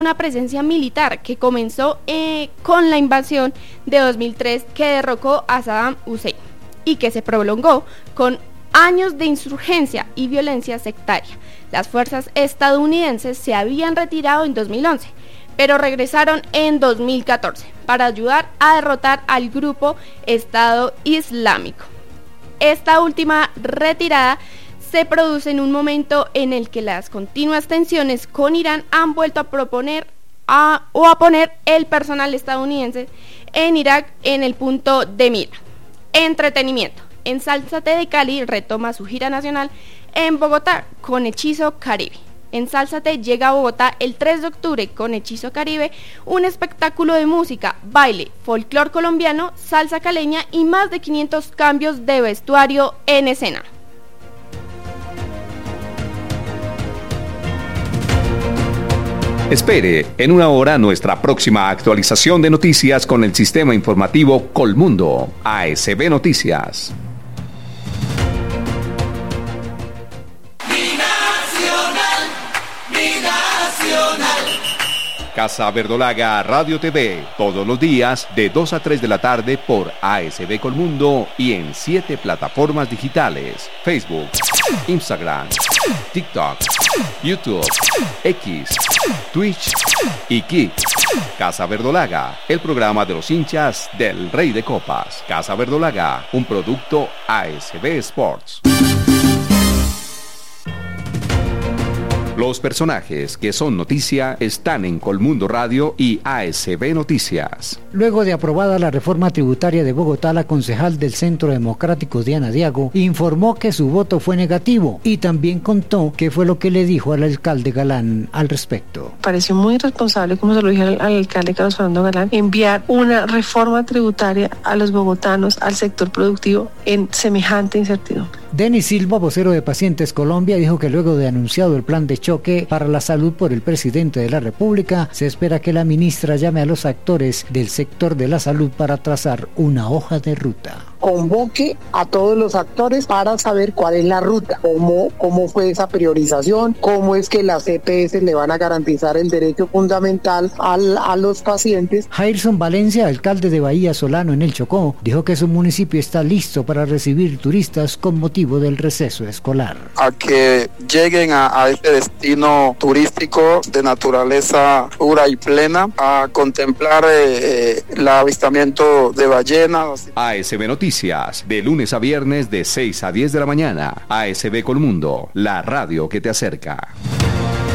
una presencia militar que comenzó con la invasión de 2003 que derrocó a Saddam Hussein y que se prolongó con años de insurgencia y violencia sectaria. Las fuerzas estadounidenses se habían retirado en 2011, pero regresaron en 2014 para ayudar a derrotar al grupo Estado Islámico. Esta última retirada se produce en un momento en el que las continuas tensiones con Irán han vuelto a poner el personal estadounidense en Irak en el punto de mira. Entretenimiento. Ensálzate de Cali retoma su gira nacional en Bogotá con Hechizo Caribe. Ensálzate llega a Bogotá el 3 de octubre con Hechizo Caribe, un espectáculo de música, baile, folclor colombiano, salsa caleña y más de 500 cambios de vestuario en escena. Espere en una hora nuestra próxima actualización de noticias con el sistema informativo Colmundo, ASB Noticias. Casa Verdolaga Radio TV, todos los días de 2 a 3 de la tarde por ASB Colmundo y en 7 plataformas digitales: Facebook, Instagram, TikTok, YouTube, X, Twitch y Kick. Casa Verdolaga, el programa de los hinchas del Rey de Copas. Casa Verdolaga, un producto ASB Sports. Los personajes que son noticia están en Colmundo Radio y ASB Noticias. Luego de aprobada la reforma tributaria de Bogotá, la concejal del Centro Democrático Diana Diago informó que su voto fue negativo y también contó qué fue lo que le dijo al alcalde Galán al respecto. Pareció muy irresponsable, como se lo dije al alcalde Carlos Fernando Galán, enviar una reforma tributaria a los bogotanos, al sector productivo, en semejante incertidumbre. Denis Silva, vocero de Pacientes Colombia, dijo que luego de anunciado el plan de choque para la salud por el presidente de la República, se espera que la ministra llame a los actores del sector de la salud para trazar una hoja de ruta. Convoque a todos los actores para saber cuál es la ruta, cómo fue esa priorización, cómo es que las EPS le van a garantizar el derecho fundamental a los pacientes. Jairson Valencia, alcalde de Bahía Solano en el Chocó, dijo que su municipio está listo para recibir turistas con motivo del receso escolar. A que lleguen a este destino turístico de naturaleza pura y plena, a contemplar el avistamiento de ballenas. ASB Noticias, de lunes a viernes de 6 a 10 de la mañana. ASB Colmundo, la radio que te acerca.